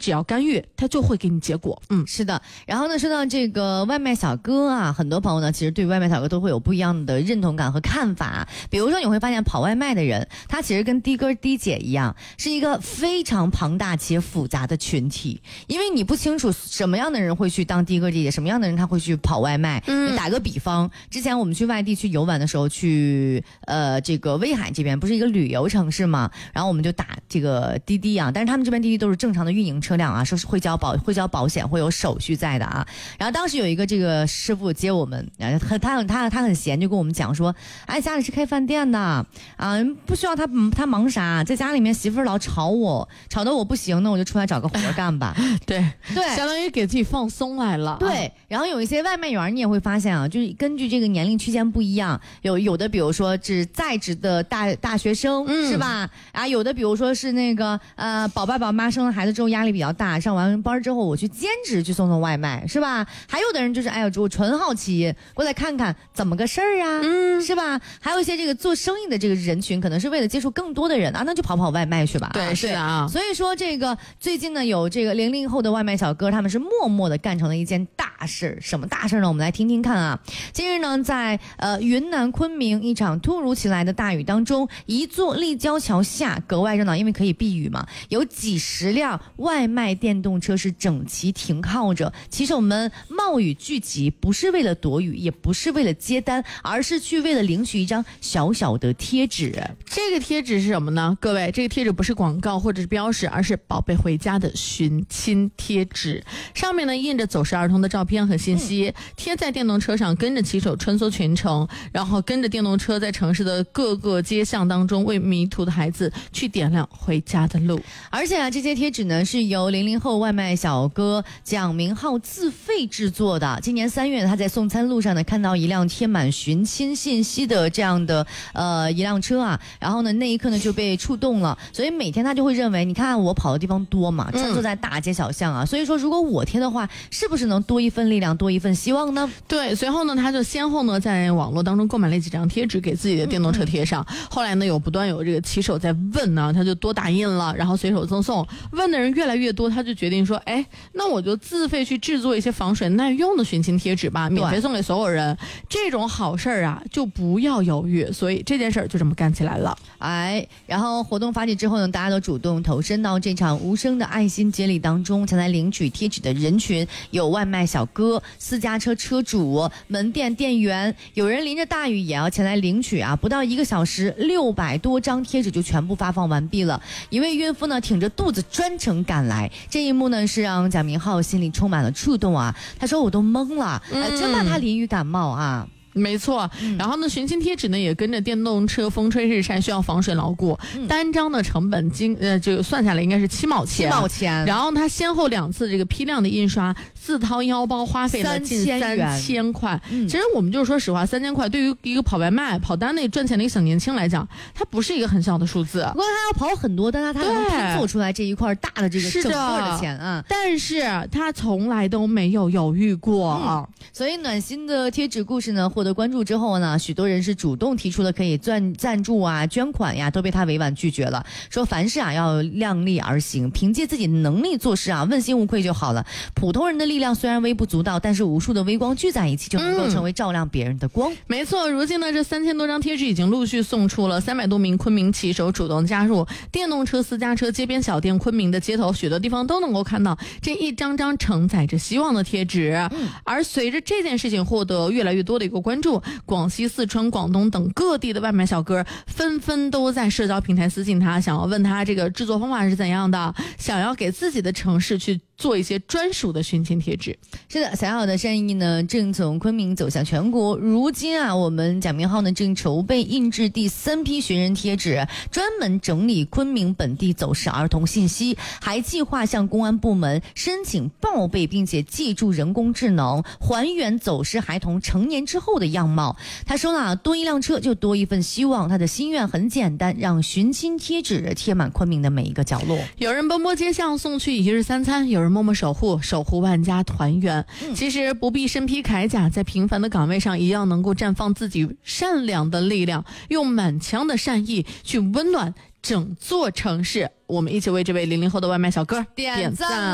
只要干预，它就会给你结果。 是的。然后呢，说到这个外卖小哥啊，很多朋友呢其实对外卖小哥都会有不一样的认同感和看法。比如说你会发现跑外卖的人，他其实跟的哥的姐一样，是一个非常庞大且复杂的群体。因为你不清楚什么样的人会去当的哥的姐，什么样的人他会去跑外卖。打个比方，之前我们去外地去游玩的时候，去这个威海这边不是一个旅游城市嘛，然后我们就打这个滴滴啊，但是他们这边滴滴都是正常的运营车辆啊，说是会交保险，会有手续在的啊。然后当时有一个这个师傅接我们，他很闲，就跟我们讲说，哎，家里是开饭店的啊，不需要他忙啥，在家里面媳妇儿老吵我，吵得我不行，那我就出来找个活干吧。 对，相当于给自己放松来了。 对，然后有一些外卖员你也会发现啊，就是根据这个年龄区间不一样，有的比如说是在职的大学生，是吧？啊，有的比如说是那个宝爸宝妈生了孩子之后压力比较大，上完班之后我去兼职去送外卖，是吧？还有的人就是哎呦，我纯好奇过来看看怎么个事儿啊，是吧？还有一些这个做生意的这个人群，可能是为了接触更多的人啊，那就跑外卖去吧。 对，是的啊。 所以说这个最近呢，有这个00后的外卖小哥，他们是默默的干成了一件大事。什么大事呢？我们来听听看啊。近日呢，在云南昆明一场突如其来的大雨当中，一座立交桥下格外热闹，因为可以避雨嘛，有几十辆外卖电动车是整齐停靠着，骑手们冒雨聚集，不是为了躲雨，也不是为了接单，而是去为了领取一张小小的贴纸。 这个贴纸是什么呢？各位，这个贴纸不是广告或者是标识，而是宝贝回家的寻亲贴纸，上面呢印着走失儿童的照片和信息，贴在电动车上，跟着骑手穿梭全程，然后跟着电动车在城市的各个街巷当中为迷途的孩子去点亮回家的路。 而且啊，这些贴纸呢是由00后外卖小哥蒋明浩自费制作的。今年3月，他在送餐路上呢看到一辆贴满寻亲信息的这样的一辆车啊，然后呢那一刻呢就被触动了，所以每天他就会认为，你看我跑的地方多嘛，穿梭在大街小巷啊，所以说如果我贴的话，是不是能多一份力量，多一份希望呢？ 对，随后呢他就先后呢在网络当中购买了几张贴纸给自己的电动车贴上，后来呢不断有这个骑手在问呢，他就多打印了，然后随手赠送，问的人越来越多，他就决定说，哎，那我就自费去制作一些防水耐用的寻亲贴纸吧，免费送给所有人。这种好事啊就不要犹豫，所以这件事儿就这么干起来了。 哎，然后活动发起之后呢，大家都主动投身到这场无声的爱心接力当中，前来领取贴纸的人群有外卖小哥、私家车车主、门店店员，有人淋着大雨也要前来领取啊！不到1个小时，600多张贴纸就全部发放完毕了。一位孕妇呢挺着肚子专程赶来，这一幕呢是让蒋明浩心里充满了触动啊！他说我都懵了，真怕他淋雨感冒啊！ 没错，然后呢，寻亲贴纸呢也跟着电动车风吹日晒，需要防水牢固。单张的成本就算下来应该是7毛钱。7毛钱。然后他先后2次这个批量的印刷，自掏腰包花费了近3000块。其实我们就是说实话，3000块对于一个跑外卖、跑单那赚钱的一个小年轻来讲，它不是一个很小的数字。 不过他要跑很多单，他能拼凑出来这一块大的这个整个的钱啊。 但是他从来都没有犹豫过。 所以暖心的贴纸故事呢，获得关注之后呢，许多人是主动提出了可以赞助啊、捐款呀，都被他委婉拒绝了。说凡事啊要量力而行，凭借自己能力做事啊，问心无愧就好了。普通人的力量虽然微不足道，但是无数的微光聚在一起，就能够成为照亮别人的光。 没错，如今呢，这3000多张贴纸已经陆续送出了，300多名昆明骑手主动加入，电动车、私家车、街边小店，昆明的街头许多地方都能够看到这一张张承载着希望的贴纸。而随着这件事情获得越来越多的一个关注，广西、四川、广东等各地的外卖小哥纷纷都在社交平台私信他，想要问他这个制作方法是怎样的，想要给自己的城市去做一些专属的寻亲贴纸。 是的，小小的善意呢，正从昆明走向全国。如今啊，我们蒋明浩呢正筹备印制第3批寻人贴纸，专门整理昆明本地走失儿童信息，还计划向公安部门申请报备，并且借助人工智能还原走失孩童成年之后的样貌。他说了，多一辆车就多一份希望，他的心愿很简单，让寻亲贴纸贴满昆明的每一个角落。 有人奔波街巷送去1日3餐，有人默默守护万家团圆。其实不必身披铠甲，在平凡的岗位上一样能够绽放自己善良的力量，用满腔的善意去温暖整座城市。我们一起为这位00后的外卖小哥点赞。